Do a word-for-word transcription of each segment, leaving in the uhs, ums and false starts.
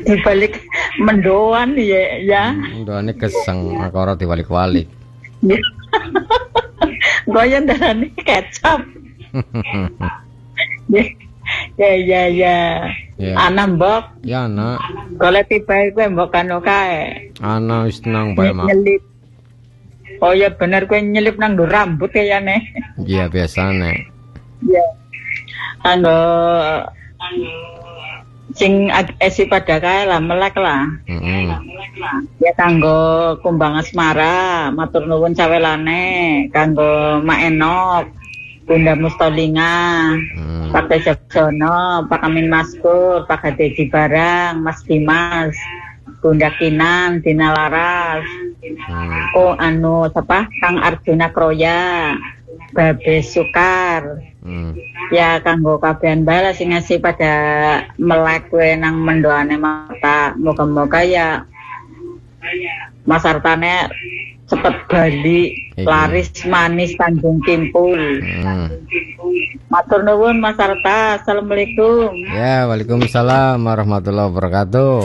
Di balik mendoan ya ya. Mendoane keseng ora diwalik-walik. Goyen darane kecap. Ya ya ya. Ya. Ana mbok. Ya ana. Golek tibae kowe mbok kano kae. Ana wis tenang bae, Mak. Nyelip. Oh ya bener kowe nyelip nang nggo rambut kayane. Iya biasane. Ya. Kanggo sing esi pada kae lah melek lah. Heeh. Ya kanggo kumbang asmara, matur nuwun sawelane, kanggo Mak Enok, Bunda Mustolinga, hmm. Pak Tejaksono, Pak Amin Maskur, Pak Hadeji Barang, Mas Dimas, Bunda Kinan, Dina Laras, hmm. oh anu siapa? Kang Arjuna Kroya, Babe Sukar. Hmm. Ya kanggo kabehan bala sing ngasih pada melek kowe nang mendoane mata. Moga-moga ya Mas Artane cepet bali, laris manis Tanjung Kimpul. Hmm. Matur nuwun Mas Arta. Assalamualaikum. Ya, waalaikumsalam warahmatullahi wabarakatuh.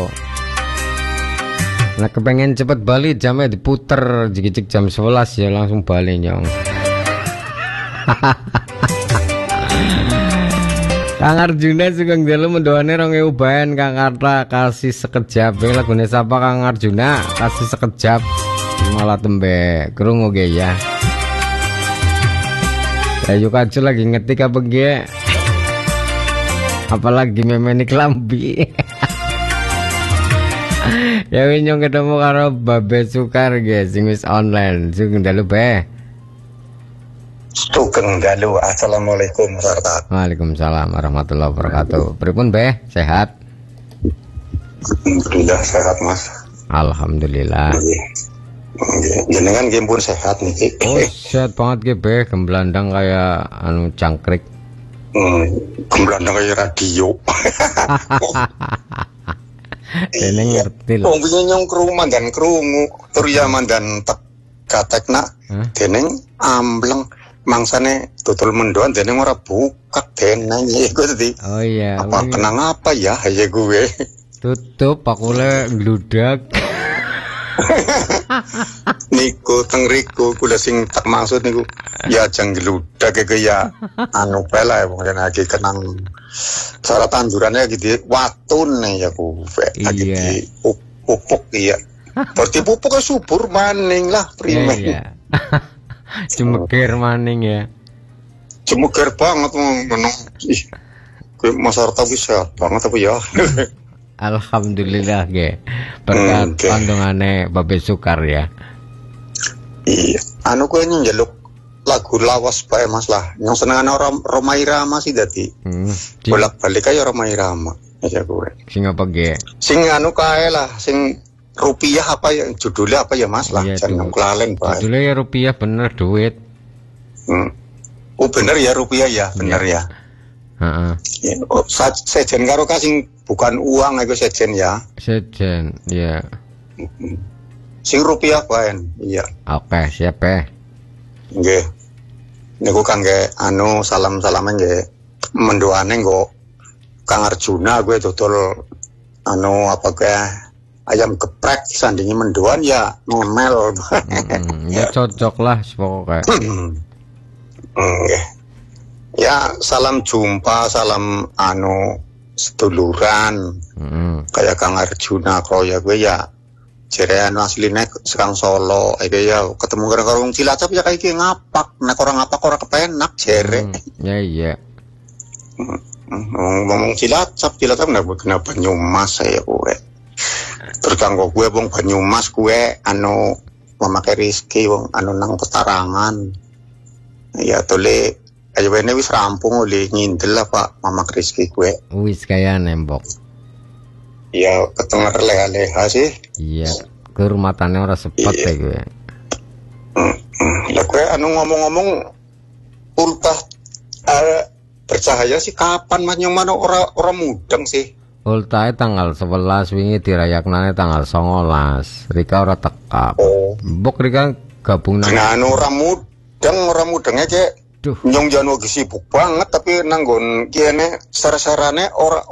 Nah, kepengen cepet bali jamnya diputer jik-jik jam sebelas ya langsung bali nyong. Kang Arjuna sugeng dalu mendoane rong ewu baen Kang Arta kasih sekejap. Beng lagune sapa Kang Arjuna kasih sekejap. Malah tembe krungu ge ya. Ayo kacul lagi ngetik apa ge? Apalagi memeni klambi. Ya nyong ketemu karo Babe Sukar ge sing wis online. Sugeng dalu be. Sugeng dalu. Assalamualaikum warahmatullahi. Waalaikumsalam warahmatullahi wabarakatuh. Pripun be? Sehat? Alhamdulillah sehat Mas. Alhamdulillah. Nggih. Jenengan nggih pun sehat niki. Oh, sehat banget ge be, gemblandang kayak anu cangkrik. Hmm, gemblandang kayak radio. Dene ngerti lho. Wong wingi nyong krungu mandan krungu, tur ya mandan tekatekna. Dene ambleng mangsane dodol mendoan dene ora buka dene iku tadi. Oh iya. Apa kenang apa ya ya gue. Tutup pakule gludak. Niku tengriku kula sing tak maksud niku ya jang gludak ke ya anu pela mungkin lagi kenang cara tandurannya gitu watune ya ku lagi pupuk iya. Berarti pupuknya subur maning lah primen. Iya. Cemegir maning ya. Cemegir banget meneng. Ih. Kowe Mas Arta bisa banget apa ya. Alhamdulillah ge. Berkat okay. Pandungane Babe Sukar ya. Iya. Anu kowe njaluk lagu lawas bae Mas lah. Yang senengane orang Roma Irama sih dadi. Hmm. Bolak-balik aja Roma Irama. Ya kowe. Sing apa ge? Sing anu kae lah, sing rupiah apa ya judulnya apa ya Mas lah. Iya, jangan kelalen bae. Judulnya ya rupiah bener duit. Hmm. Oh bener ya rupiah ya, bener ya. Heeh. Ya, oh, sejen karo kasing bukan uang itu sejen ya. Sejen, ya. Mm-hmm. Sing rupiah baen, iya. Oke, siap eh. Nggih. Niku kangge anu salam-salaman nggih. Mendoane nggo Kang Arjuna gue dodol anu apa ke ayam geprek sandingi mendoan ya ngemel. Mm, ya cocok lah pokoknya. Nggih. Ya salam jumpa, salam anu seduluran. Hmm. Kayak Kang Arjuna Kroya gue ya jere anu asline sekang Solo iki ya ketemu karo wong Cilacap ya kayak iki ngapak nek ora ngapak ora kepenak jere. Hmm. Ya iya. Ngomong Cilacap, Cilacap nek kena Banyumas saya kowe. Terus kanggo gue wong Banyumas gue anu memakai Rizki wong anu nang Petarangan. Ya tole ayo wene wis rampung oleh nyindel lah Pak Mama Rizky kue. Wis kaya nembok. Ya ketengah leha-leha sih. Iya, kehormatannya ora sepet ya gue. Hmm, hmm. Lah kue anu ngomong-ngomong ultah uh, bercahaya sih kapan Mas yang mana ora ora mudeng sih. Ultah tanggal sebelas wingi dirayaknane tanggal songolas. Rika ora tekap. Oh. Mbok Rika gabung nang. Nah, anu ora mudeng, ora mudenge cek. Duh. Nyong jan sibuk banget tapi nanggon kene sar-sarane ora